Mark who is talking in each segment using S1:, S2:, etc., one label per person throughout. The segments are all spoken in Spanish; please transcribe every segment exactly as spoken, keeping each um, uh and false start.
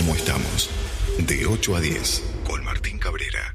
S1: cómo estamos. De ocho a diez, con Martín Cabrera.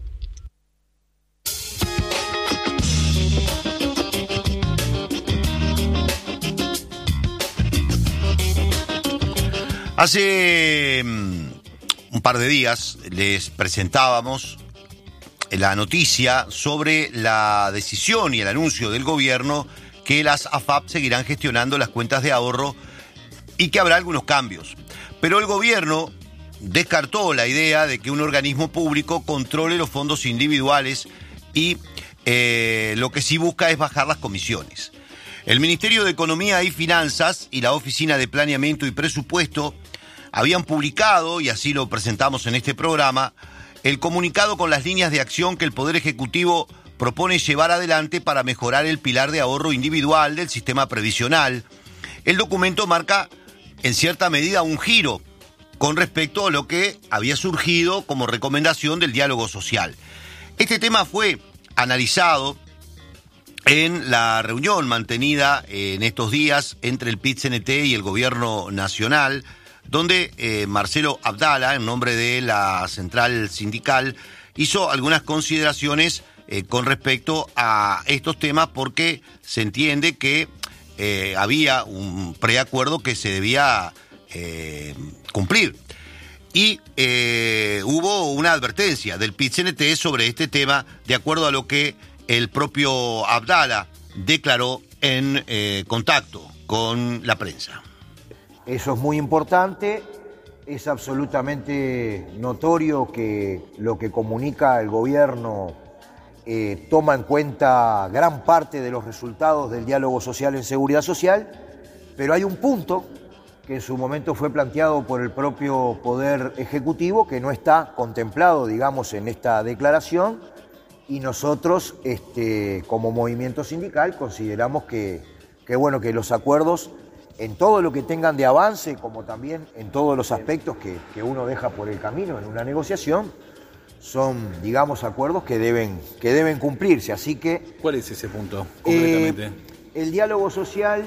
S2: Hace un par de días les presentábamos la noticia sobre la decisión y el anuncio del gobierno que las A F A P seguirán gestionando las cuentas de ahorro y que habrá algunos cambios. Pero el gobierno descartó la idea de que un organismo público controle los fondos individuales y eh, lo que sí busca es bajar las comisiones. El Ministerio de Economía y Finanzas y la Oficina de Planeamiento y Presupuesto habían publicado, y así lo presentamos en este programa, el comunicado con las líneas de acción que el Poder Ejecutivo propone llevar adelante para mejorar el pilar de ahorro individual del sistema previsional. El documento marca, en cierta medida, un giro con respecto a lo que había surgido como recomendación del diálogo social. Este tema fue analizado en la reunión mantenida en estos días entre el P I T C N T y el Gobierno Nacional, donde eh, Marcelo Abdala, en nombre de la central sindical, hizo algunas consideraciones eh, con respecto a estos temas, porque se entiende que eh, había un preacuerdo que se debía eh, cumplir. Y eh, hubo una advertencia del P I T C N T sobre este tema, de acuerdo a lo que el propio Abdala declaró en eh, contacto con la prensa.
S3: Eso es muy importante, es absolutamente notorio que lo que comunica el gobierno eh, toma en cuenta gran parte de los resultados del diálogo social en seguridad social, pero hay un punto que en su momento fue planteado por el propio Poder Ejecutivo que no está contemplado, digamos, en esta declaración, y nosotros, este, como movimiento sindical, consideramos que, que, bueno, que los acuerdos, en todo lo que tengan de avance, como también en todos los aspectos que, que uno deja por el camino en una negociación, son, digamos, acuerdos que deben, que deben cumplirse. Así que...
S4: ¿Cuál es ese punto, concretamente?
S3: Eh, el diálogo social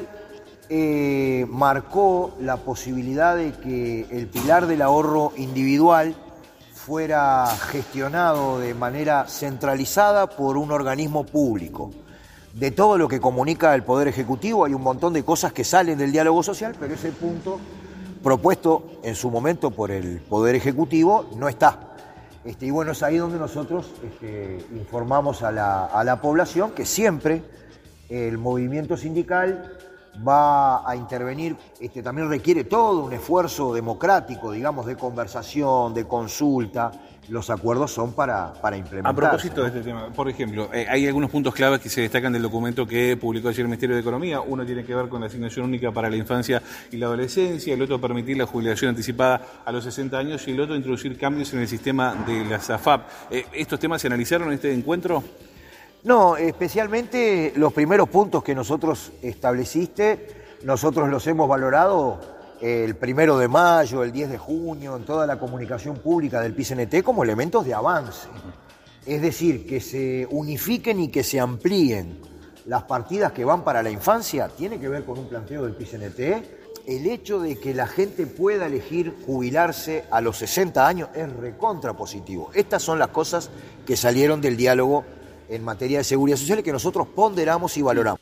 S3: eh, marcó la posibilidad de que el pilar del ahorro individual fuera gestionado de manera centralizada por un organismo público. De todo lo que comunica el Poder Ejecutivo hay un montón de cosas que salen del diálogo social, pero ese punto propuesto en su momento por el Poder Ejecutivo no está. Este, y bueno, es ahí donde nosotros este, informamos a la, a la población que siempre el movimiento sindical va a intervenir, este, también requiere todo un esfuerzo democrático, digamos, de conversación, de consulta. Los acuerdos son para, para implementar.
S4: A propósito, ¿no?, de este tema, por ejemplo, eh, hay algunos puntos claves que se destacan del documento que publicó ayer el Ministerio de Economía. Uno tiene que ver con la asignación única para la infancia y la adolescencia, el otro permitir la jubilación anticipada a los sesenta años y el otro introducir cambios en el sistema de las A F A P. Eh, ¿Estos temas se analizaron en este encuentro?
S3: No, especialmente los primeros puntos que nosotros estableciste, nosotros los hemos valorado el primero de mayo, el diez de junio, en toda la comunicación pública del P I C N T como elementos de avance. Es decir, que se unifiquen y que se amplíen las partidas que van para la infancia, tiene que ver con un planteo del P I C N T. El hecho de que la gente pueda elegir jubilarse a los sesenta años es recontra positivo. Estas son las cosas que salieron del diálogo en materia de seguridad social y que nosotros ponderamos y valoramos.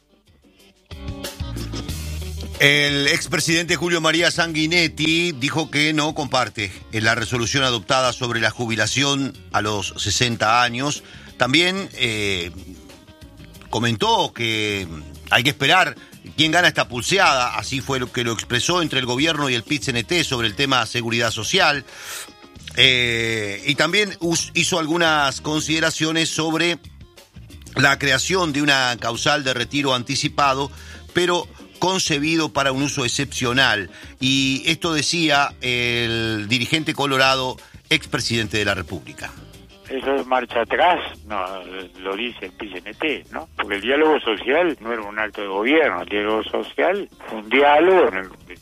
S2: El expresidente Julio María Sanguinetti dijo que no comparte la resolución adoptada sobre la jubilación a los sesenta años. También eh, comentó que hay que esperar quién gana esta pulseada, así fue lo que lo expresó, entre el gobierno y el P I T C N T sobre el tema seguridad social. Eh, y también hizo algunas consideraciones sobre la creación de una causal de retiro anticipado, pero concebido para un uso excepcional. Y esto decía el dirigente colorado, expresidente de la República.
S5: Eso es marcha atrás, no, lo dice el P I C N T, ¿no? Porque el diálogo social no era un acto de gobierno, el diálogo social fue un diálogo en el que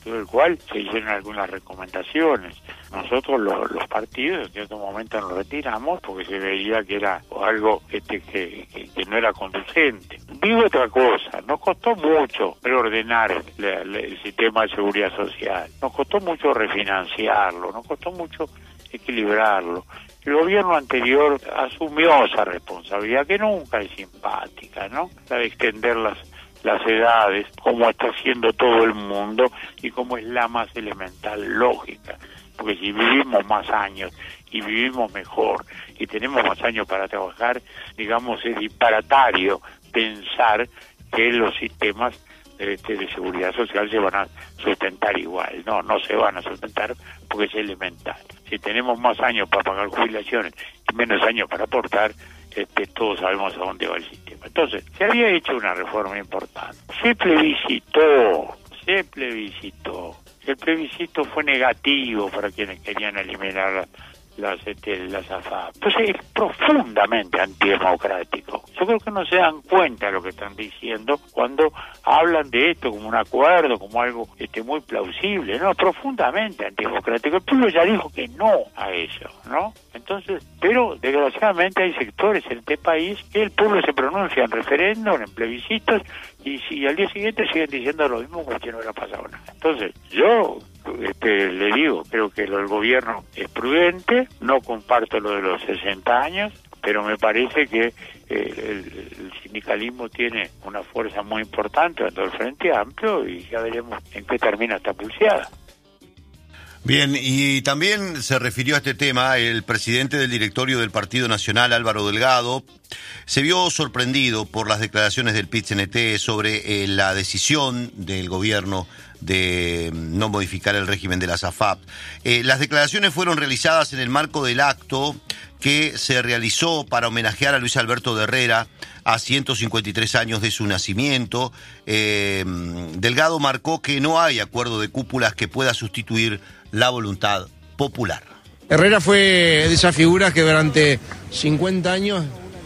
S5: virtud del cual se hicieron algunas recomendaciones. Nosotros lo, los partidos en cierto momento nos retiramos porque se veía que era algo este, que, que, que no era conducente. Digo otra cosa, nos costó mucho reordenar la, la, el sistema de seguridad social, nos costó mucho refinanciarlo, nos costó mucho equilibrarlo. El gobierno anterior asumió esa responsabilidad que nunca es simpática, ¿no? La de extender las las edades, como está haciendo todo el mundo y como es la más elemental lógica, porque si vivimos más años y vivimos mejor y tenemos más años para trabajar, digamos, es disparatario pensar que los sistemas este, de seguridad social se van a sustentar igual. No, no se van a sustentar porque es elemental. Si tenemos más años para pagar jubilaciones y menos años para aportar, este, todos sabemos a dónde va el sistema. Entonces, se había hecho una reforma importante. Se plebiscitó, se plebiscitó. El plebiscito fue negativo para quienes querían eliminar las, las, este, las A F A P. Entonces, es profundamente antidemocrático. Yo creo que no se dan cuenta de lo que están diciendo cuando hablan de esto como un acuerdo, como algo este, muy plausible. No, profundamente antidemocrático. El pueblo ya dijo que no a eso, ¿no? Entonces, pero desgraciadamente hay sectores en este país que el pueblo se pronuncia en referéndum, en plebiscitos, y si al día siguiente siguen diciendo lo mismo como si no hubiera pasado nada. Entonces, yo este, le digo, creo que lo del gobierno es prudente, no comparto lo de los sesenta años, pero me parece que eh, el, el sindicalismo tiene una fuerza muy importante dentro del Frente Amplio y ya veremos en qué termina esta pulseada.
S2: Bien, y también se refirió a este tema el presidente del directorio del Partido Nacional, Álvaro Delgado. Se vio sorprendido por las declaraciones del P I T C N T sobre eh, la decisión del gobierno de no modificar el régimen de las A F A P. Eh, las declaraciones fueron realizadas en el marco del acto que se realizó para homenajear a Luis Alberto de Herrera a ciento cincuenta y tres años de su nacimiento. Eh, Delgado marcó que no hay acuerdo de cúpulas que pueda sustituir la voluntad popular.
S6: Herrera fue de esas figuras que durante cincuenta años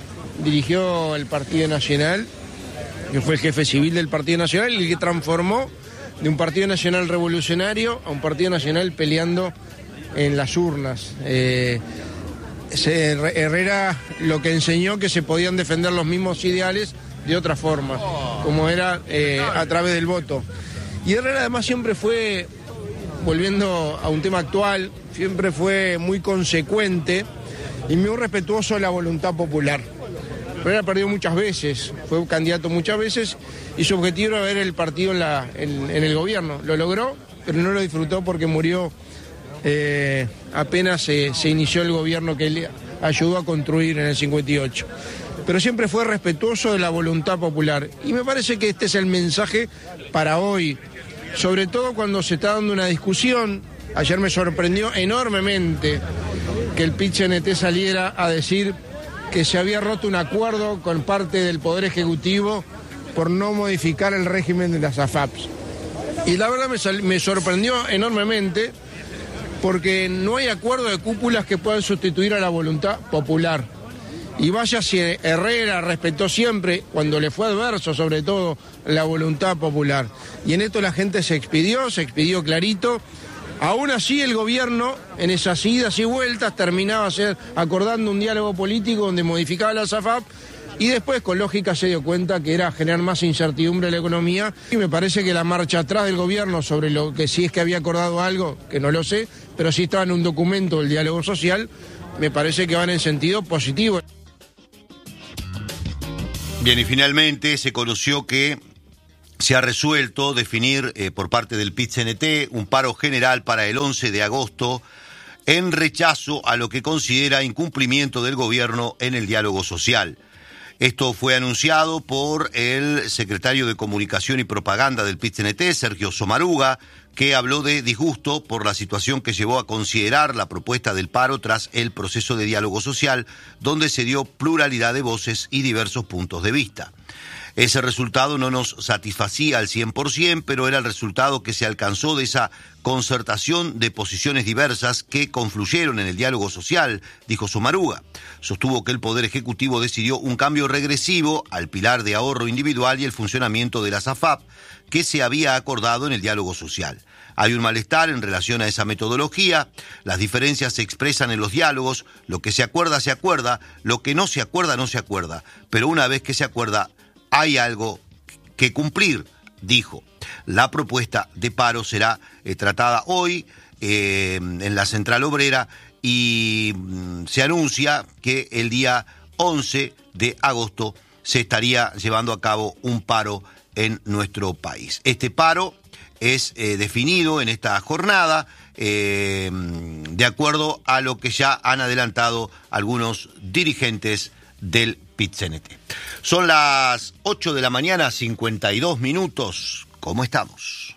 S6: dirigió el Partido Nacional, que fue el jefe civil del Partido Nacional y el que transformó de un Partido Nacional revolucionario a un Partido Nacional peleando en las urnas. Eh, se, Herrera lo que enseñó que se podían defender los mismos ideales de otra forma, como era eh, a través del voto. Y Herrera además siempre fue, volviendo a un tema actual, siempre fue muy consecuente y muy respetuoso de la voluntad popular. Herrera perdió muchas veces, fue candidato muchas veces y su objetivo era ver el partido en, la, en, en el gobierno. Lo logró, pero no lo disfrutó porque murió eh, apenas se, se inició el gobierno que él ayudó a construir en el cincuenta y ocho. Pero siempre fue respetuoso de la voluntad popular. Y me parece que este es el mensaje para hoy, sobre todo cuando se está dando una discusión. Ayer me sorprendió enormemente que el P I T C N T saliera a decir que se había roto un acuerdo con parte del Poder Ejecutivo por no modificar el régimen de las A F A Ps. Y la verdad me, sal, me sorprendió enormemente porque no hay acuerdo de cúpulas que puedan sustituir a la voluntad popular. Y vaya si Herrera respetó siempre, cuando le fue adverso sobre todo, la voluntad popular. Y en esto la gente se expidió, se expidió clarito. Aún así el gobierno, en esas idas y vueltas, terminaba ser, acordando un diálogo político donde modificaba las A F A P y después con lógica se dio cuenta que era generar más incertidumbre en la economía. Y me parece que la marcha atrás del gobierno sobre lo que sí es que había acordado algo, que no lo sé, pero sí estaba en un documento del diálogo social, me parece que van en sentido positivo.
S2: Bien, y finalmente se conoció que se ha resuelto definir eh, por parte del P I T C N T un paro general para el once de agosto en rechazo a lo que considera incumplimiento del gobierno en el diálogo social. Esto fue anunciado por el secretario de Comunicación y Propaganda del P I T C N T, Sergio Somaruga, que habló de disgusto por la situación que llevó a considerar la propuesta del paro tras el proceso de diálogo social, donde se dio pluralidad de voces y diversos puntos de vista. Ese resultado no nos satisfacía al cien por ciento, pero era el resultado que se alcanzó de esa concertación de posiciones diversas que confluyeron en el diálogo social, dijo Somaruga. Sostuvo que el Poder Ejecutivo decidió un cambio regresivo al pilar de ahorro individual y el funcionamiento de las A F A P que se había acordado en el diálogo social. Hay un malestar en relación a esa metodología, las diferencias se expresan en los diálogos, lo que se acuerda se acuerda, lo que no se acuerda no se acuerda, pero una vez que se acuerda hay algo que cumplir, dijo. La propuesta de paro será eh, tratada hoy eh, en la Central Obrera y mm, se anuncia que el día once de agosto se estaría llevando a cabo un paro en nuestro país. Este paro es eh, definido en esta jornada eh, de acuerdo a lo que ya han adelantado algunos dirigentes del P I T C N T. Son las ocho de la mañana, cincuenta y dos minutos. ¿Cómo estamos?